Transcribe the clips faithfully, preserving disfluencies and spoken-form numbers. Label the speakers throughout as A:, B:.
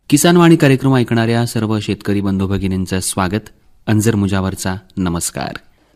A: किसानवाणी कार्यक्रम ऐकणाऱ्या सर्व शेतकरी बंधू भगिनींचं स्वागत. अंजर मुजावरचा नमस्कार.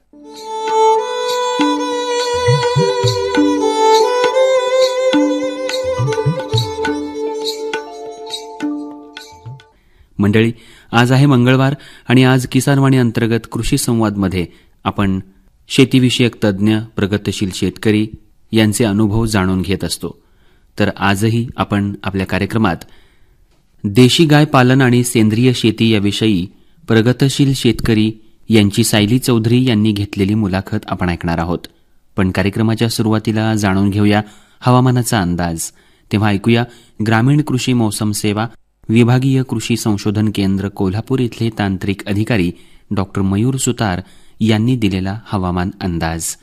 A: मंडळी, आज आहे मंगळवार आणि आज किसानवाणी अंतर्गत कृषी संवादमध्ये आपण शेतीविषयक तज्ज्ञ, प्रगतशील शेतकरी यांचे अनुभव जाणून घेत असतो. तर आजही आपण आपल्या कार्यक्रमात देशी गाय पालन आणि सेंद्रिय शेती याविषयी प्रगतशील शेतकरी यांची सायली चौधरी यांनी घेतलेली मुलाखत आपण ऐकणार आहोत. पण कार्यक्रमाच्या सुरुवातीला जाणून घेऊया हवामानाचा अंदाज. तेव्हा ऐकूया ग्रामीण कृषी मौसम सेवा विभागीय कृषी संशोधन केंद्र कोल्हापूर इथले तांत्रिक अधिकारी डॉक्टर मयूर सुतार यांनी दिलेला हवामान अंदाज.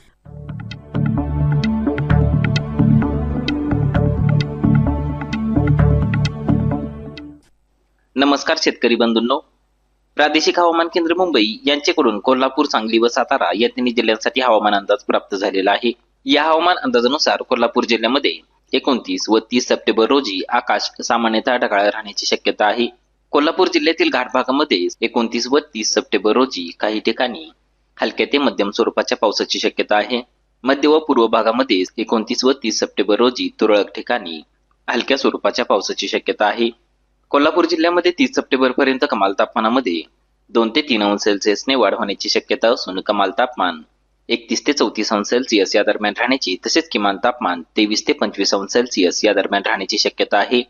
B: नमस्कार शेतकरी बंधूंनो, प्रादेशिक हवामान केंद्र मुंबई यांच्याकडून कोल्हापूर, सांगली व सातारा या तिन्ही जिल्ह्यांसाठी हवामान अंदाज प्राप्त झालेला आहे. या हवामान अंदाजानुसार कोल्हापूर जिल्ह्यामध्ये एकोणतीस व तीस सप्टेंबर रोजी आकाश सामान्यतः ढगाळ राहण्याची शक्यता आहे. कोल्हापूर जिल्ह्यातील घाट भागामध्ये एकोणतीस व तीस सप्टेंबर रोजी काही ठिकाणी हलक्या ते मध्यम स्वरूपाच्या पावसाची शक्यता आहे. मध्य व पूर्व भागामध्ये एकोणतीस व तीस सप्टेंबर रोजी तुरळक ठिकाणी हलक्या स्वरूपाच्या पावसाची शक्यता आहे. कोल्हापूर जिल्ह्यामध्ये तीस सप्टेंबर पर्यंत कमाल तापमानामध्ये दोन ते तीन अंश सेल्सिअसने वाढ होण्याची शक्यता असून कमाल तापमान एकतीस ते चौतीस अंश सेल्सिअस या दरम्यान राहण्याची, तसेच किमान तापमान तेवीस ते पंचवीस अंश सेल्सिअस या दरम्यान राहण्याची शक्यता आहे.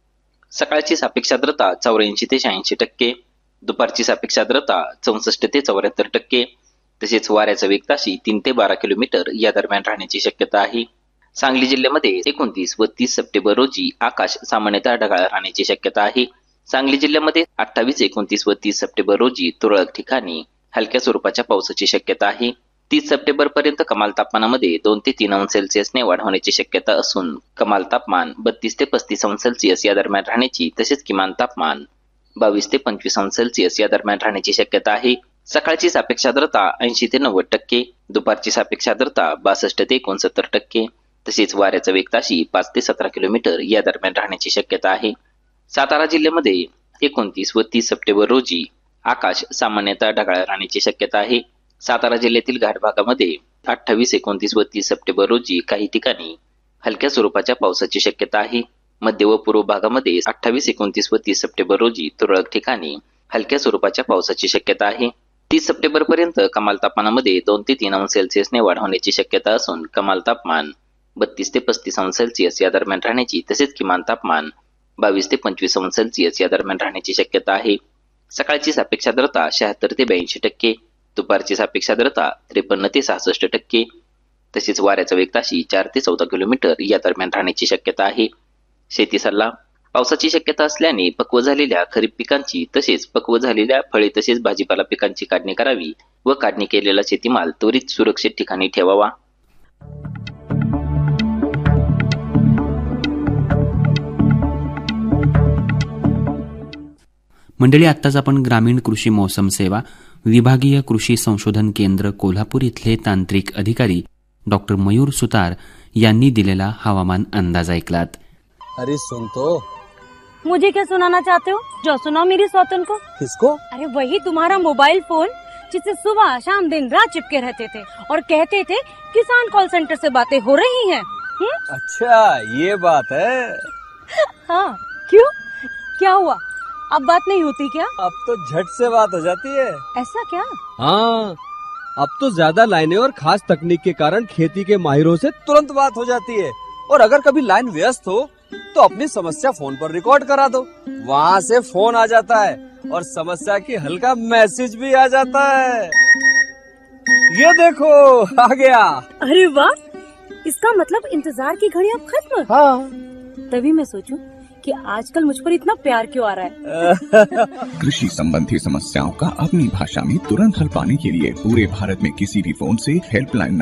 B: सकाळची सापेक्ष आर्द्रता चौऱ्याऐंशी ते शहाऐंशी टक्के, दुपारची सापेक्ष आर्द्रता चौसष्ट ते चौऱ्याहत्तर टक्के, तसेच वाऱ्याचा वेग ताशी तीन ते बारा किलोमीटर या दरम्यान राहण्याची शक्यता आहे. सांगली जिल्ह्यामध्ये एकोणतीस व तीस सप्टेंबर रोजी आकाश सामान्यतः ढगाळ राहण्याची शक्यता आहे. सांगली जिल्ह्यामध्ये अठ्ठावीस, एकोणतीस व तीस सप्टेंबर रोजी तुरळक ठिकाणी हलक्या स्वरूपाच्या पावसाची शक्यता आहे. तीस सप्टेंबर पर्यंत कमाल तापमानामध्ये दोन ते तीन अंश सेल्सिअसने वाढ होण्याची शक्यता असून कमाल तापमान बत्तीस ते पस्तीस अंश सेल्सिअस या दरम्यान राहण्याची, तसेच किमान तापमान बावीस ते पंचवीस अंश सेल्सिअस या दरम्यान राहण्याची शक्यता आहे. सकाळची सापेक्ष आर्द्रता ऐंशी ते नव्वद टक्के, दुपारची सापेक्ष आर्द्रता बासष्ट ते एकोणसत्तर टक्के, तसेच वाऱ्याचा वेग ताशी पाच ते सतरा किलोमीटर या दरम्यान राहण्याची शक्यता आहे. सातारा जिल्ह्यामध्ये एकोणतीस व तीस सप्टेंबर रोजी आकाश सामान्यतः ढगाळ राहण्याची शक्यता आहे. सातारा जिल्ह्यातील घाट भागामध्ये अठ्ठावीस, एकोणतीस व तीस सप्टेंबर रोजी काही ठिकाणी हलक्या स्वरूपाच्या पावसाची शक्यता आहे. मध्य व पूर्व भागामध्ये अठ्ठावीस, एकोणतीस व तीस सप्टेंबर रोजी तुरळक ठिकाणी हलक्या स्वरूपाच्या पावसाची शक्यता आहे. तीस सप्टेंबर पर्यंत कमाल तापमानामध्ये दोन ते तीन अंश सेल्सिअसने वाढ होण्याची शक्यता असून कमाल तापमान बत्तीस ते पस्तीस अंश सेल्सिअस या दरम्यान राहण्याची, तसेच किमान तापमान बावीस ते पंचवीस अंश सेल्सिअस या दरम्यान राहण्याची शक्यता आहे. सकाळची सापेक्ष आर्द्रता शहात्तर ते ब्याऐंशी टक्के, दुपारची सापेक्ष आर्द्रता त्रेपन्न ते सहासष्ट टक्के, तसेच वाऱ्याचा वेग ताशी चार ते चौदा किलोमीटर या दरम्यान राहण्याची शक्यता आहे. शेती सल्ला. पावसाची शक्यता असल्याने पक्व झालेल्या खरीप पिकांची तसेच पक्व झालेल्या फळे तसेच भाजीपाला पिकांची काढणी करावी व काढणी केलेला शेतीमाल त्वरित सुरक्षित ठिकाणी ठेवावा.
A: मंडळी, आत्ताच आपण ग्रामीण कृषी मौसम सेवा विभागीय कृषी संशोधन केंद्र कोल्हापूर इथले तांत्रिक अधिकारी डॉक्टर मयूर सुतार यांनी दिलेला हवामान अंदाज ऐकलात.
C: अरे सुन तो.
D: मुझे क्या सुनाना चाहते हो? जो सुनाओ मेरी सौतन को.
C: किसको?
D: अरे वही तुम्हारा मोबाइल फोन जिससे सुबह शाम दिन रात चिपके रहते थे और कहते थे किसान कॉल सेंटर से बातें हो रही हैं.
C: अच्छा, ये बात है.
D: हाँ, क्यों, क्या हुआ? अब बात नहीं होती क्या?
C: अब तो झट से बात हो जाती है.
D: ऐसा क्या?
C: हाँ, अब तो ज्यादा लाइनें और खास तकनीक के कारण खेती के माहिरों से तुरंत बात हो जाती है. और अगर कभी लाइन व्यस्त हो तो अपनी समस्या फोन पर रिकॉर्ड करा दो, वहाँ से फोन आ जाता है और समस्या की हल का मैसेज भी आ जाता है. ये देखो आ गया.
D: अरे वाह, इसका मतलब इंतजार की घड़ी अब खत्म.
C: हाँ,
D: तभी मैं सोचूं कि आजकल मुझ पर इतना प्यार क्यों आ रहा है.
E: कृषि संबंधी समस्याओं का अपनी भाषा में तुरंत हल पाने के लिए पूरे भारत में किसी भी फोन से हेल्पलाइन